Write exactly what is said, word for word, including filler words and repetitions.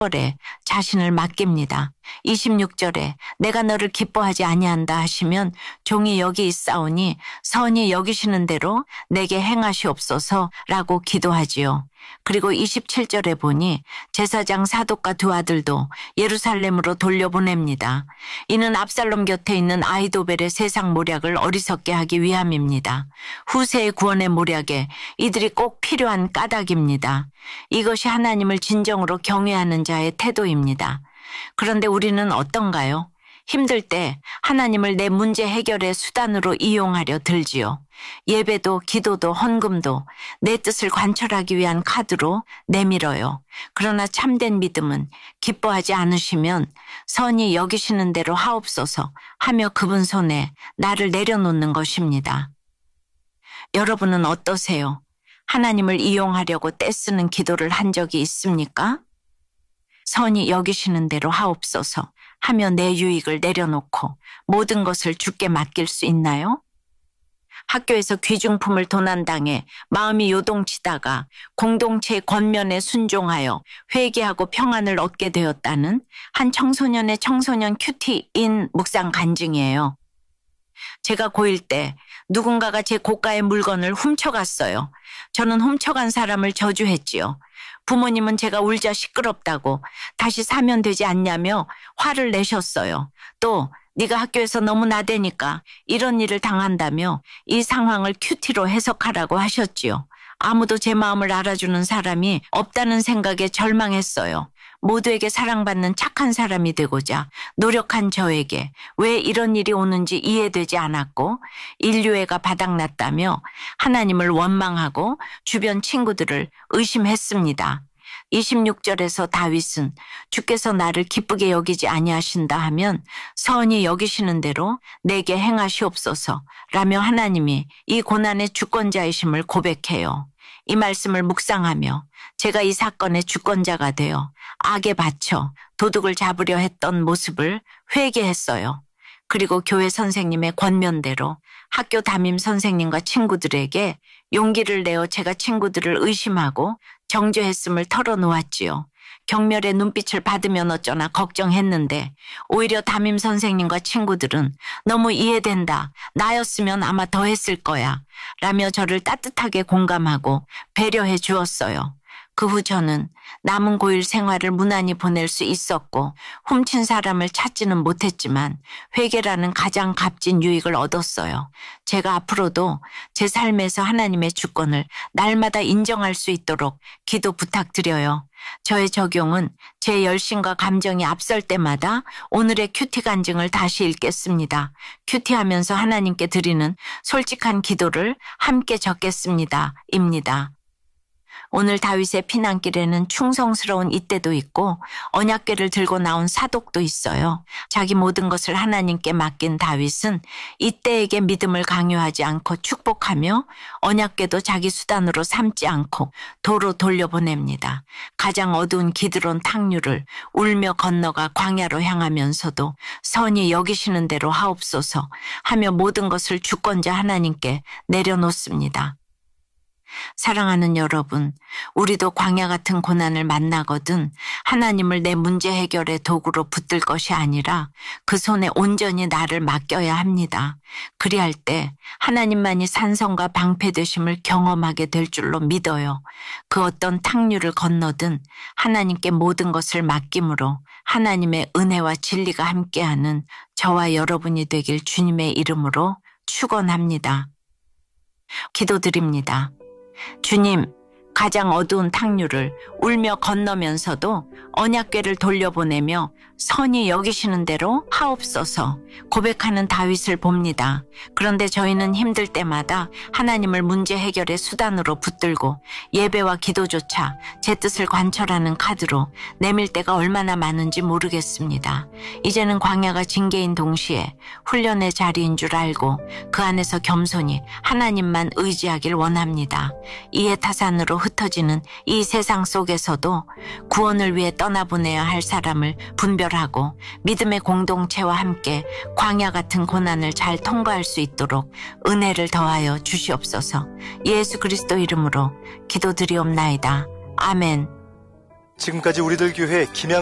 에 자신을 맡깁니다. 이십육 절에 내가 너를 기뻐하지 아니한다 하시면 종이 여기 있사오니 선히 여기시는 대로 내게 행하시옵소서라고 기도하지요. 그리고 이십칠 절에 보니 제사장 사독과 두 아들도 예루살렘으로 돌려보냅니다. 이는 압살롬 곁에 있는 아히도벨의 세상 모략을 어리석게 하기 위함입니다. 후세의 구원의 모략에 이들이 꼭 필요한 까닭입니다. 이것이 하나님을 진정으로 경외하는 자의 태도입니다. 그런데 우리는 어떤가요? 힘들 때 하나님을 내 문제 해결의 수단으로 이용하려 들지요. 예배도 기도도 헌금도 내 뜻을 관철하기 위한 카드로 내밀어요. 그러나 참된 믿음은 기뻐하지 않으시면 선히 여기시는 대로 하옵소서 하며 그분 손에 나를 내려놓는 것입니다. 여러분은 어떠세요? 하나님을 이용하려고 떼쓰는 기도를 한 적이 있습니까? 선히 여기시는 대로 하옵소서 하며 내 유익을 내려놓고 모든 것을 주께 맡길 수 있나요? 학교에서 귀중품을 도난당해 마음이 요동치다가 공동체의 권면에 순종하여 회개하고 평안을 얻게 되었다는 한 청소년의 청소년 큐티인 묵상 간증이에요. 제가 고일 때 누군가가 제 고가의 물건을 훔쳐갔어요. 저는 훔쳐간 사람을 저주했지요. 부모님은 제가 울자 시끄럽다고 다시 사면 되지 않냐며 화를 내셨어요. 또 네가 학교에서 너무 나대니까 이런 일을 당한다며 이 상황을 큐티로 해석하라고 하셨지요. 아무도 제 마음을 알아주는 사람이 없다는 생각에 절망했어요. 모두에게 사랑받는 착한 사람이 되고자 노력한 저에게 왜 이런 일이 오는지 이해되지 않았고 인류애가 바닥났다며 하나님을 원망하고 주변 친구들을 의심했습니다. 이십육 절에서 다윗은 주께서 나를 기쁘게 여기지 아니하신다 하면 선히 여기시는 대로 내게 행하시옵소서 라며 하나님이 이 고난의 주권자이심을 고백해요. 이 말씀을 묵상하며 제가 이 사건의 주권자가 되어 악에 받쳐 도둑을 잡으려 했던 모습을 회개했어요. 그리고 교회 선생님의 권면대로 학교 담임 선생님과 친구들에게 용기를 내어 제가 친구들을 의심하고 정죄했음을 털어놓았지요. 경멸의 눈빛을 받으면 어쩌나 걱정했는데 오히려 담임 선생님과 친구들은 너무 이해된다. 나였으면 아마 더 했을 거야. 라며 저를 따뜻하게 공감하고 배려해 주었어요. 그 후 저는 남은 고일 생활을 무난히 보낼 수 있었고 훔친 사람을 찾지는 못했지만 회개라는 가장 값진 유익을 얻었어요. 제가 앞으로도 제 삶에서 하나님의 주권을 날마다 인정할 수 있도록 기도 부탁드려요. 저의 적용은 제 열심과 감정이 앞설 때마다 오늘의 큐티 간증을 다시 읽겠습니다. 큐티하면서 하나님께 드리는 솔직한 기도를 함께 적겠습니다. 입니다. 오늘 다윗의 피난길에는 충성스러운 이때도 있고 언약궤를 들고 나온 사독도 있어요. 자기 모든 것을 하나님께 맡긴 다윗은 이때에게 믿음을 강요하지 않고 축복하며 언약궤도 자기 수단으로 삼지 않고 도로 돌려보냅니다. 가장 어두운 기드론 탕류를 울며 건너가 광야로 향하면서도 선히 여기시는 대로 하옵소서 하며 모든 것을 주권자 하나님께 내려놓습니다. 사랑하는 여러분, 우리도 광야 같은 고난을 만나거든 하나님을 내 문제 해결의 도구로 붙들 것이 아니라 그 손에 온전히 나를 맡겨야 합니다. 그리할 때 하나님만이 산성과 방패 되심을 경험하게 될 줄로 믿어요. 그 어떤 탕류를 건너든 하나님께 모든 것을 맡김으로 하나님의 은혜와 진리가 함께하는 저와 여러분이 되길 주님의 이름으로 축원합니다. 기도드립니다. 주님, 가장 어두운 탕류를 울며 건너면서도 언약궤를 돌려보내며 선히 여기시는 대로 하옵소서 고백하는 다윗을 봅니다. 그런데 저희는 힘들 때마다 하나님을 문제 해결의 수단으로 붙들고 예배와 기도조차 제 뜻을 관철하는 카드로 내밀 때가 얼마나 많은지 모르겠습니다. 이제는 광야가 징계인 동시에 훈련의 자리인 줄 알고 그 안에서 겸손히 하나님만 의지하길 원합니다. 이해 타산으로 흩어지는 이 세상 속에서도 구원을 위해 떠나보내야 할 사람을 분별하고 믿음의 공동체와 함께 광야 같은 고난을 잘 통과할 수 있도록 은혜를 더하여 주시옵소서. 예수 그리스도 이름으로 기도드리옵나이다. 아멘. 지금까지 우리들 교회 김양